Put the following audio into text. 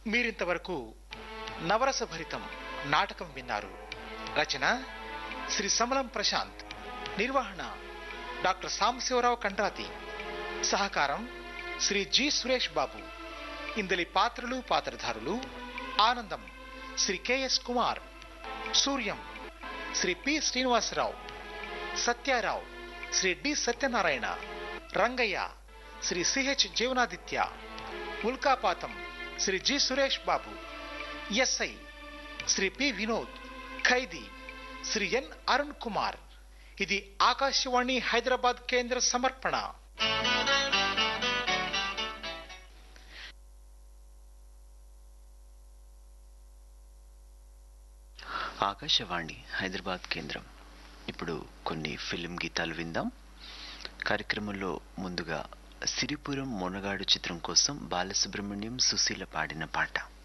మీరింతవరకు నవరస భరితం నాటకం విన్నారు. రచన శ్రీ సమలం ప్రశాంత్, నిర్వహణ డాక్టర్ సాంబశివరావు కండ్రాతి, సహకారం శ్రీ జి సురేష్ బాబు. ఇందలి పాత్రలు పాత్రధారులు: ఆనందం Shri K S Kumar, Suryam Shri P Srinivasarao, Satyarao Shri D Satyanarayana, Rangayya Shri CH Jeevanaditya, ఉల్కాపాతం Shri G Suresh Babu, SI Shri P Vinod, ఖైదీ శ్రీ ఎన్ అరుణ్ కుమార్. ఇది ఆకాశవాణి హైదరాబాద్ కేంద్ర సమర్పణ. ఆకాశవాణి హైదరాబాద్ కేంద్రం. ఇప్పుడు కొన్ని ఫిలిం గీతాలు విందాం. కార్యక్రమంలో ముందుగా సిరిపురం మొనగాడు చిత్రం కోసం బాలసుబ్రహ్మణ్యం, సుశీల పాడిన పాట.